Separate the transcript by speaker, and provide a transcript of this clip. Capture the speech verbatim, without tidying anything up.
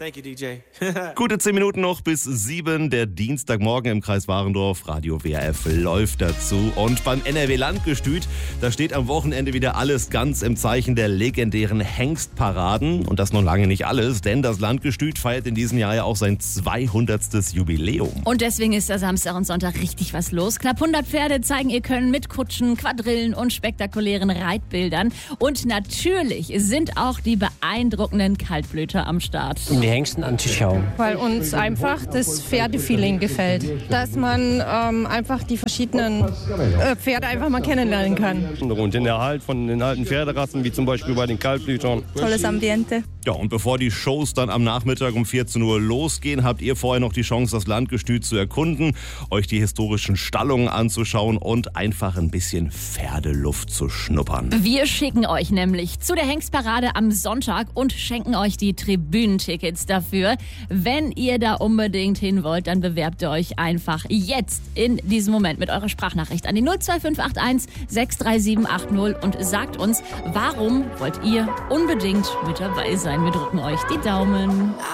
Speaker 1: Thank you, D J.
Speaker 2: Gute zehn Minuten noch bis sieben. Der Dienstagmorgen im Kreis Warendorf. Radio W R F läuft dazu. Und beim N R W Landgestüt, da steht am Wochenende wieder alles ganz im Zeichen der legendären Hengstparaden. Und das noch lange nicht alles, denn das Landgestüt feiert in diesem Jahr ja auch sein zweihundertstes Jubiläum.
Speaker 3: Und deswegen ist da Samstag und Sonntag richtig was los. Knapp hundert Pferde zeigen ihr Können mit Kutschen, Quadrillen und spektakulären Reitbildern. Und natürlich sind auch die beeindruckenden Kaltblüter am Start.
Speaker 4: Die Hengsten anzuschauen.
Speaker 5: Weil uns einfach das Pferdefeeling gefällt. Dass man ähm, einfach die verschiedenen äh, Pferde einfach mal kennenlernen kann.
Speaker 6: Und den Erhalt von den alten Pferderassen, wie zum Beispiel bei den Kaltblütern.
Speaker 5: Tolles Ambiente.
Speaker 2: Ja, und bevor die Shows dann am Nachmittag um vierzehn Uhr losgehen, habt ihr vorher noch die Chance, das Landgestüt zu erkunden, euch die historischen Stallungen anzuschauen und einfach ein bisschen Pferdeluft zu schnuppern.
Speaker 3: Wir schicken euch nämlich zu der Hengstparade am Sonntag und schenken euch die Tribünentickets dafür. Wenn ihr da unbedingt hin wollt, dann bewerbt ihr euch einfach jetzt in diesem Moment mit eurer Sprachnachricht an die null zwei fünf acht eins sechs drei sieben acht null und sagt uns, warum wollt ihr unbedingt mit dabei sein? Wir drücken euch die Daumen.